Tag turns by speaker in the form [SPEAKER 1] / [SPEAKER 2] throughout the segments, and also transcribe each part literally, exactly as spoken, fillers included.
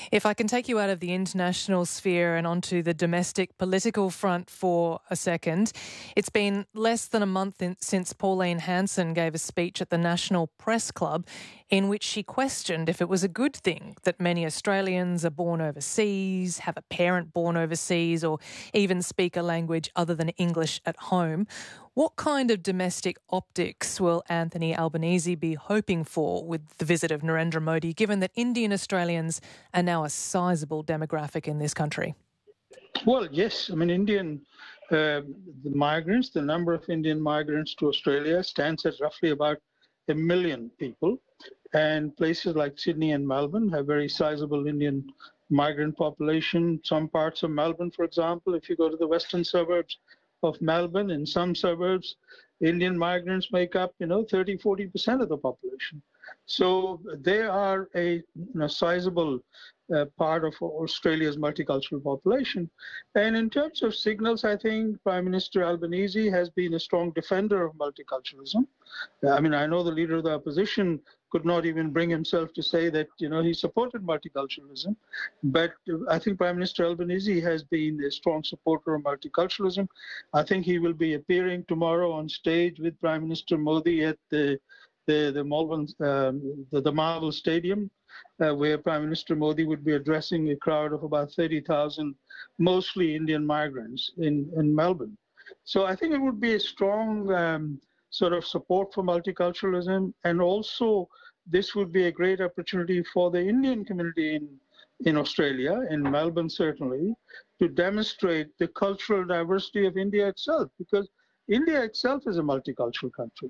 [SPEAKER 1] If I can take you out of the international sphere and onto the domestic political front for a second, it's been less than a month in, since Pauline Hanson gave a speech at the National Press Club in which she questioned if it was a good thing that many Australians are born overseas, have a parent born overseas, or even speak a language other than English at home. What kind of domestic optics will Anthony Albanese be hoping for with the visit of Narendra Modi, given that Indian Australians are now a sizable demographic in this country?
[SPEAKER 2] Well, yes. I mean, Indian uh, the migrants, the number of Indian migrants to Australia stands at roughly about a million people. And places like Sydney and Melbourne have very sizable Indian migrant population. Some parts of Melbourne, for example, if you go to the western suburbs of Melbourne, in some suburbs, Indian migrants make up, you know, thirty, forty percent of the population. So they are a you know, sizable uh, part of Australia's multicultural population. And in terms of signals, I think Prime Minister Albanese has been a strong defender of multiculturalism. I mean, I know the leader of the opposition could not even bring himself to say that, you know, he supported multiculturalism. But I think Prime Minister Albanese has been a strong supporter of multiculturalism. I think he will be appearing tomorrow on stage with Prime Minister Modi at the the, the Melbourne, um, the, the Marvel Stadium, uh, where Prime Minister Modi would be addressing a crowd of about thirty thousand, mostly Indian migrants in, in Melbourne. So I think it would be a strong um, sort of support for multiculturalism, and also this would be a great opportunity for the Indian community in, in Australia, in Melbourne certainly, to demonstrate the cultural diversity of India itself, because India itself is a multicultural country.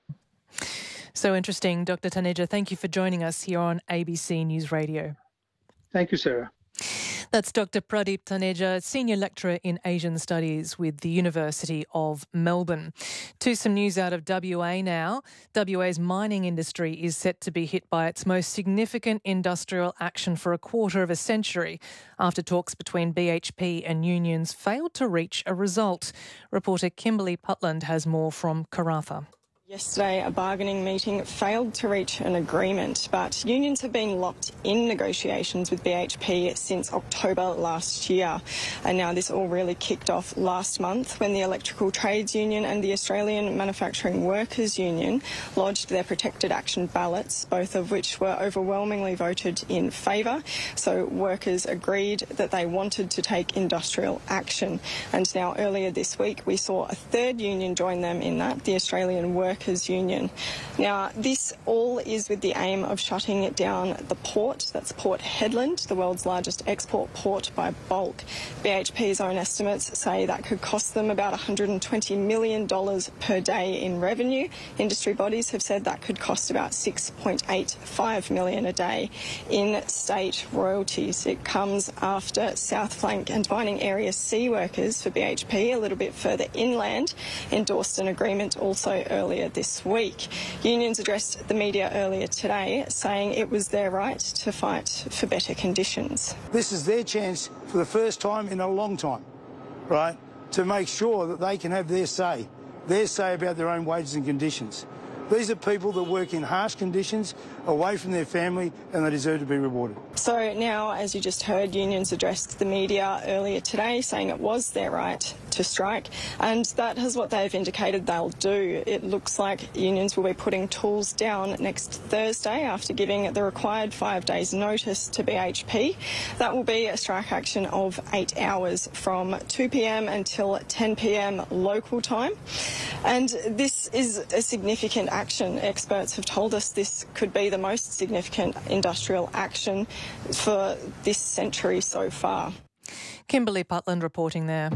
[SPEAKER 1] So interesting. Doctor Taneja, thank you for joining us here on A B C News Radio.
[SPEAKER 2] Thank you, Sarah.
[SPEAKER 1] That's Doctor Pradeep Taneja, Senior Lecturer in Asian Studies with the University of Melbourne. To some news out of W A now. W A's mining industry is set to be hit by its most significant industrial action for a quarter of a century after talks between B H P and unions failed to reach a result. Reporter Kimberly Putland has more from Karratha.
[SPEAKER 3] Yesterday, a bargaining meeting failed to reach an agreement, but unions have been locked in negotiations with B H P since October last year. And now this all really kicked off last month when the Electrical Trades Union and the Australian Manufacturing Workers Union lodged their protected action ballots, both of which were overwhelmingly voted in favour. So workers agreed that they wanted to take industrial action. And now earlier this week, we saw a third union join them in that, the Australian Workers Union. Now, this all is with the aim of shutting it down the port. That's Port Hedland, the world's largest export port by bulk. B H P's own estimates say that could cost them about one hundred twenty million dollars per day in revenue. Industry bodies have said that could cost about six point eight five million dollars a day in state royalties. It comes after South Flank and Mining Area C workers for B H P, a little bit further inland, endorsed an agreement also earlier this week. Unions addressed the media earlier today saying it was their right to fight for better conditions.
[SPEAKER 4] This is their chance for the first time in a long time, right, to make sure that they can have their say, their say about their own wages and conditions. These are people that work in harsh conditions, away from their family, and they deserve to be rewarded.
[SPEAKER 3] So now, as you just heard, unions addressed the media earlier today saying it was their right to strike, and that is what they've indicated they'll do. It looks like unions will be putting tools down next Thursday after giving the required five days notice to B H P. That will be a strike action of eight hours from two p m until ten p m local time. And this is a significant action. Experts have told us this could be the most significant industrial action for this century so far.
[SPEAKER 1] Kimberly Putland reporting there.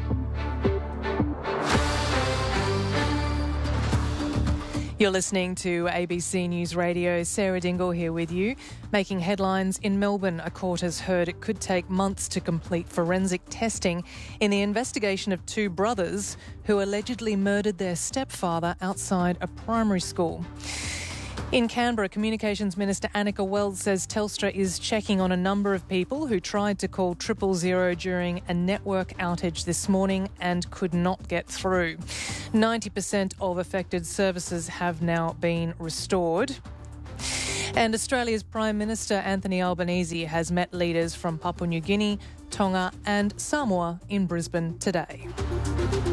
[SPEAKER 1] You're listening to A B C News Radio. Sarah Dingle here with you. Making headlines in Melbourne, a court has heard it could take months to complete forensic testing in the investigation of two brothers who allegedly murdered their stepfather outside a primary school. In Canberra, Communications Minister Annika Wells says Telstra is checking on a number of people who tried to call triple zero during a network outage this morning and could not get through. ninety percent of affected services have now been restored. And Australia's Prime Minister Anthony Albanese has met leaders from Papua New Guinea, Tonga and Samoa in Brisbane today.